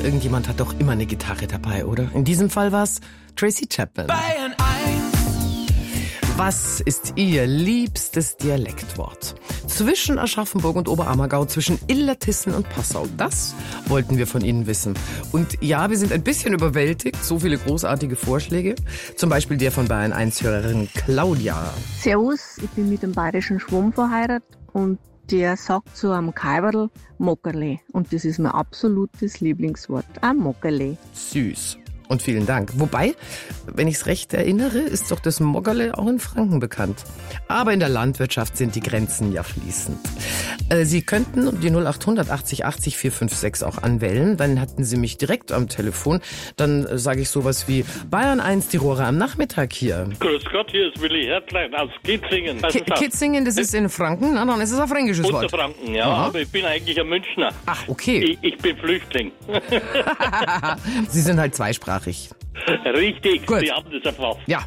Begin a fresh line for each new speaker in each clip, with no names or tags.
irgendjemand hat doch immer eine Gitarre dabei, oder? In diesem Fall war es Tracy Chapman.
Bayern 1.
Was ist Ihr liebstes Dialektwort? Zwischen Aschaffenburg und Oberammergau, zwischen Illertissen und Passau. Das wollten wir von Ihnen wissen. Und ja, wir sind ein bisschen überwältigt. So viele großartige Vorschläge. Zum Beispiel der von Bayern 1-Hörerin Claudia.
Servus, ich bin mit dem bayerischen Schwamm verheiratet und der sagt zu einem Kaiberl Mockerle. Und das ist mein absolutes Lieblingswort. Ein Mockerle.
Süß. Und vielen Dank. Wobei, wenn ich es recht erinnere, ist doch das Moggerle auch in Franken bekannt. Aber in der Landwirtschaft sind die Grenzen ja fließend. Sie könnten die 0800 80 80 456 auch anwählen. Dann hatten Sie mich direkt am Telefon. Dann sage ich sowas wie Bayern 1, die Rohre am Nachmittag hier.
Grüß Gott, hier ist Willi Hertlein aus Kitzingen.
Kitzingen, das ist in Franken? Na, dann ist es ein fränkisches Wort.
Unterfranken, ja,
Aha.
aber ich bin eigentlich ein Münchner.
Ach, okay.
Ich bin Flüchtling.
Sie sind halt zweisprachig.
Richtig,
Gut.
Sie haben das erfasst.
Ja.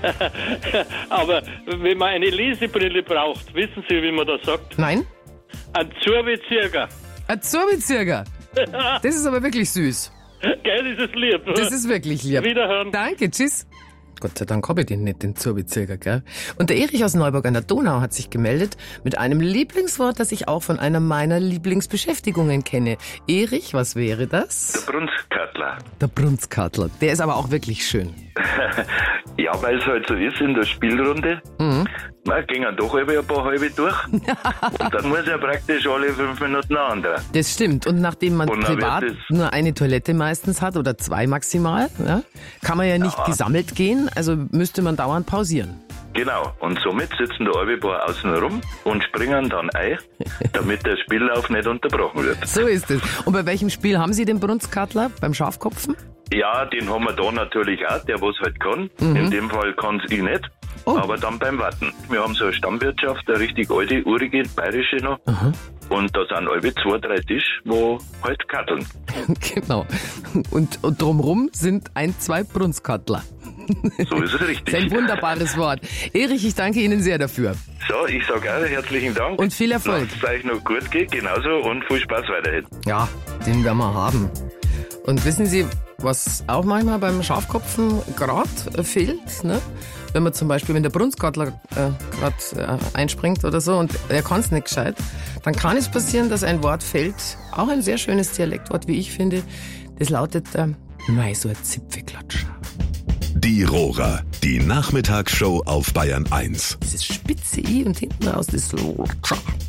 Aber wenn man eine Lesebrille braucht, wissen Sie, wie man das sagt?
Nein?
Ein Zurbezirger.
Ein Zurbezirger. Das ist aber wirklich süß.
Geil, ist es lieb.
Das ist wirklich lieb.
Wiederhören.
Danke, tschüss. Gott sei Dank habe ich den nicht, den Zurbezirger, gell? Und der Erich aus Neuburg an der Donau hat sich gemeldet mit einem Lieblingswort, das ich auch von einer meiner Lieblingsbeschäftigungen kenne. Erich, was wäre das?
Der Brunskatler.
Der Brunskatler. Der ist aber auch wirklich schön.
Ja, weil es halt so ist in der Spielrunde. Na, gehen doch ein paar halbe durch. Und dann muss ja praktisch alle 5 Minuten ein anderer.
Das stimmt. Und nachdem man
Und dann
privat
wird
nur eine Toilette meistens hat oder 2 maximal, ja, kann man ja nicht gesammelt gehen. Also müsste man dauernd pausieren.
Genau. Und somit sitzen da alle paar außen rum und springen dann ein, damit der Spiellauf nicht unterbrochen wird.
So ist es. Und bei welchem Spiel haben Sie den Brunskatler? Beim Schafkopfen?
Ja, den haben wir da natürlich auch, der was halt kann. In dem Fall kann es ich nicht.
Oh.
Aber dann beim Warten. Wir haben so eine Stammwirtschaft, eine richtig alte, urige, bayerische noch. Und da sind alle 2, 3 Tisch, wo halt katteln.
Genau. Und drumrum sind 1, 2 Brunskatler.
So ist es
Das
richtig.
ist ein wunderbares Wort. Erich, ich danke Ihnen sehr dafür.
So, ich sage auch herzlichen Dank.
Und viel Erfolg.
Lasst es euch noch gut geht, genauso, und viel Spaß weiterhin.
Ja, den werden wir haben. Und wissen Sie, was auch manchmal beim Schafkopfen gerade fehlt? Ne? Wenn man zum Beispiel, wenn der Brunskatler gerade einspringt oder so und er kann es nicht gescheit, dann kann es passieren, dass ein Wort fällt, auch ein sehr schönes Dialektwort, wie ich finde. Das lautet, nein, so ein Zipfelklatscher.
Die Rohrer, die Nachmittagsshow auf Bayern 1.
Dieses spitze I und hinten raus das so.